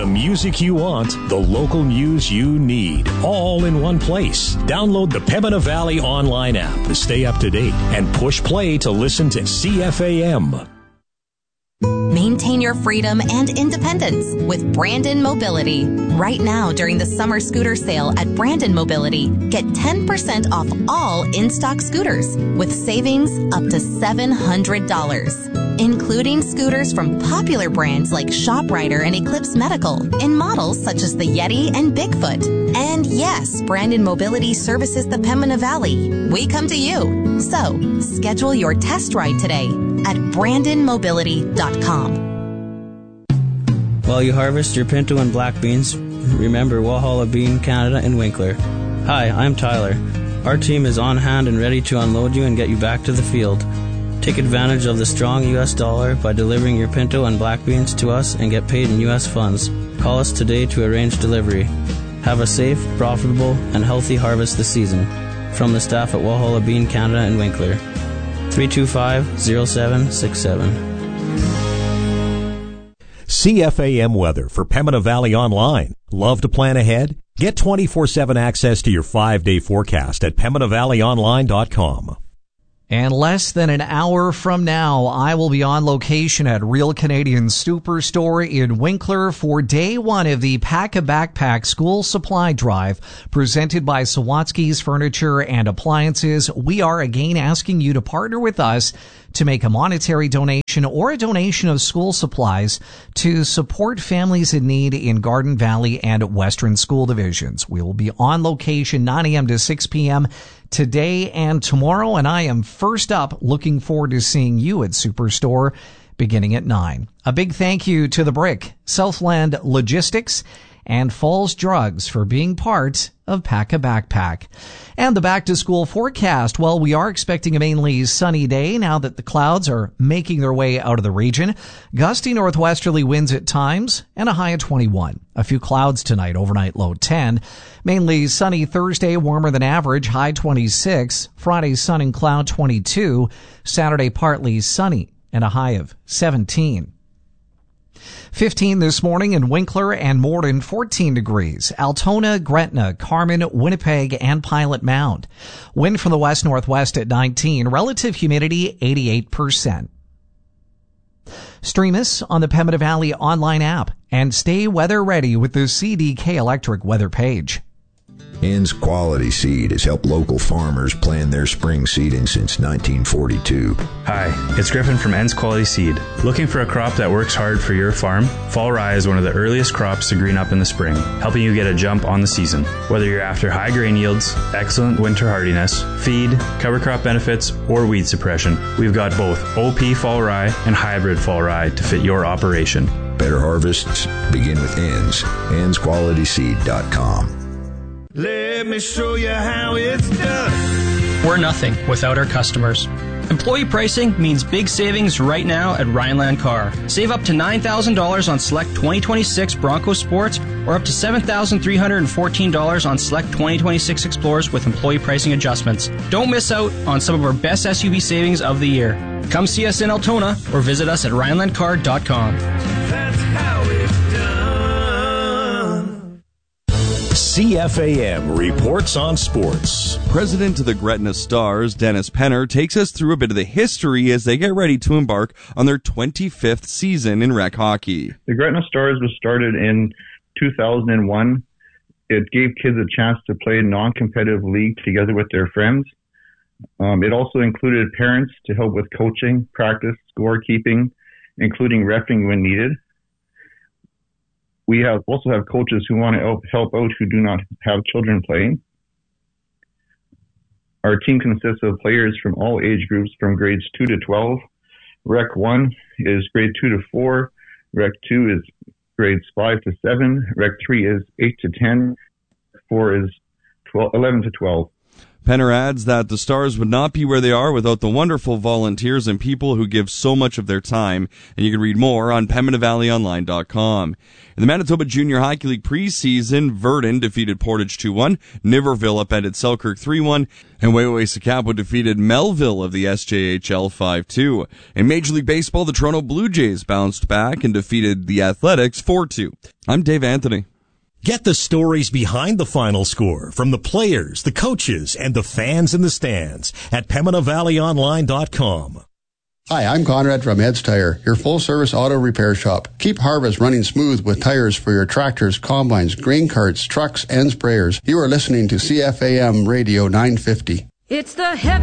The music you want, the local news you need, all in one place. Download the Pembina Valley online app to stay up to date and push play to listen to CFAM. Maintain your freedom and independence with Brandon Mobility. Right now, during the summer scooter sale at Brandon Mobility, get 10% off all in-stock scooters with savings up to $700, including scooters from popular brands like ShopRider and Eclipse Medical in models such as the Yeti and Bigfoot. And yes, Brandon Mobility services the Pembina Valley. We come to you. So, schedule your test ride today at brandonmobility.com. While you harvest your pinto and black beans, remember Walhalla Bean Canada in Winkler. Hi, I'm Tyler. Our team is on hand and ready to unload you and get you back to the field. Take advantage of the strong U.S. dollar by delivering your pinto and black beans to us and get paid in U.S. funds. Call us today to arrange delivery. Have a safe, profitable, and healthy harvest this season. From the staff at Walhalla Bean Canada in Winkler. 325-0767. CFAM weather for Pembina Valley Online. Love to plan ahead? Get 24/7 access to your 5-day forecast at PembinaValleyOnline.com. And less than an hour from now, I will be on location at Real Canadian Superstore in Winkler for day one of the Pack a Backpack School Supply Drive presented by Sawatsky's Furniture and Appliances. We are again asking you to partner with us to make a monetary donation or a donation of school supplies to support families in need in Garden Valley and Western School Divisions. We will be on location 9 a.m. to 6 p.m. today and tomorrow, and I am first up looking forward to seeing you at Superstore beginning at 9. A big thank you to The Brick, Southland Logistics, and Falls Drugs for being part of Pack a Backpack. And the back-to-school forecast, well, we are expecting a mainly sunny day now that the clouds are making their way out of the region. Gusty northwesterly winds at times and a high of 21. A few clouds tonight, overnight low 10. Mainly sunny Thursday, warmer than average, high 26. Friday, sun and cloud 22. Saturday, partly sunny and a high of 17. 15 this morning in Winkler and Morden, 14 degrees. Altona, Gretna, Carmen, Winnipeg, and Pilot Mound. Wind from the west-northwest at 19. Relative humidity, 88%. Stream us on the Pembina Valley online app and stay weather ready with the CDK Electric weather page. Ends Quality Seed has helped local farmers plan their spring seeding since 1942. Hi, it's Griffin from Ends Quality Seed. Looking for a crop that works hard for your farm? Fall rye is one of the earliest crops to green up in the spring, helping you get a jump on the season. Whether you're after high grain yields, excellent winter hardiness, feed, cover crop benefits, or weed suppression, we've got both OP fall rye and hybrid fall rye to fit your operation. Better harvests begin with Ends. EndsQualitySeed.com. Let me show you how it's done. We're nothing without our customers. Employee pricing means big savings right now at Rhineland Car. Save up to $9,000 on select 2026 Bronco Sports or up to $7,314 on select 2026 Explorers with employee pricing adjustments. Don't miss out on some of our best SUV savings of the year. Come see us in Altona or visit us at RhinelandCar.com. That's how it's done. CFAM reports on sports. President of the Gretna Stars, Dennis Penner, takes us through a bit of the history as they get ready to embark on their 25th season in rec hockey. The Gretna Stars was started in 2001. It gave kids a chance to play a non-competitive league together with their friends. It also included parents to help with coaching, practice, scorekeeping, including reffing when needed. We also have coaches who want to help out who do not have children playing. Our team consists of players from all age groups from grades 2 to 12. Rec 1 is grade 2 to 4. Rec 2 is grades 5 to 7. Rec 3 is 8 to 10. 4 is 11 to 12. Penner adds that the Stars would not be where they are without the wonderful volunteers and people who give so much of their time, and you can read more on PembinaValleyOnline.com. In the Manitoba Junior Hockey League preseason, Verdun defeated Portage 2-1, Niverville upended Selkirk 3-1, and Waiway-Sakapo defeated Melville of the SJHL 5-2. In Major League Baseball, the Toronto Blue Jays bounced back and defeated the Athletics 4-2. I'm Dave Anthony. Get the stories behind the final score from the players, the coaches, and the fans in the stands at PembinaValleyOnline.com. Hi, I'm Conrad from Ed's Tire, your full-service auto repair shop. Keep harvest running smooth with tires for your tractors, combines, grain carts, trucks, and sprayers. You are listening to CFAM Radio 950. It's the heavy